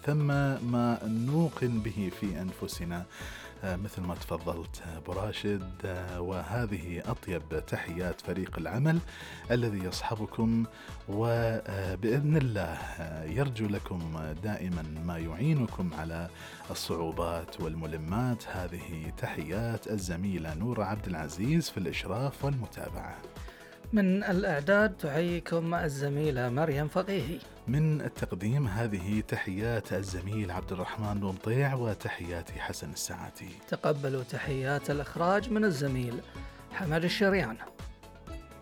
ثم ما نوقن به في أنفسنا، مثل ما تفضلت أبو راشد. وهذه أطيب تحيات فريق العمل الذي يصحبكم، وبإذن الله يرجو لكم دائما ما يعينكم على الصعوبات والملمات. هذه تحيات الزميلة نورة عبد العزيز في الإشراف والمتابعة. من الإعداد تحييكم الزميلة مريم فقيهي. من التقديم هذه تحيات الزميل عبد الرحمن بمطيع، وتحياتي حسن الساعاتي. تقبلوا تحيات الإخراج من الزميل حمد الشريان.